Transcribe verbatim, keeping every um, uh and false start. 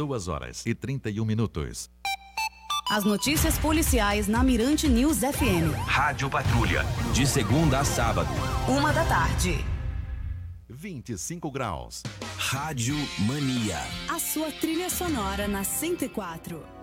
duas horas e trinta e um minutos. As notícias policiais na Mirante News F M. Rádio Patrulha, de segunda a sábado. Uma da tarde. vinte e cinco graus. Rádio Mania. A sua trilha sonora na cento e quatro.